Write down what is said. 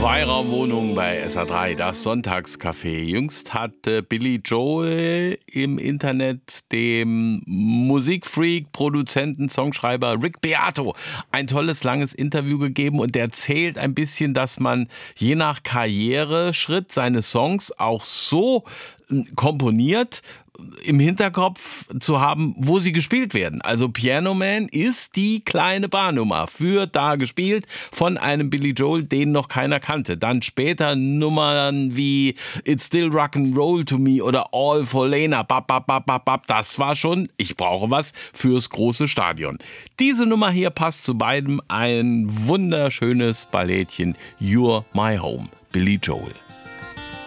Zweiraumwohnung bei SA3, das Sonntagscafé. Jüngst hatte Billy Joel im Internet dem Musikfreak, Produzenten, Songschreiber Rick Beato ein tolles, langes Interview gegeben und der erzählt ein bisschen, dass man je nach Karriereschritt seine Songs auch so komponiert, im Hinterkopf zu haben, wo sie gespielt werden. Also Piano Man ist die kleine Barnummer, wird da gespielt von einem Billy Joel, den noch keiner kannte. Dann später Nummern wie It's Still Rock'n'Roll to Me oder All for Lena, bap, bap, bap, bap, bap. Das war schon, ich brauche was fürs große Stadion. Diese Nummer hier passt zu beidem, ein wunderschönes Ballettchen, You're My Home, Billy Joel.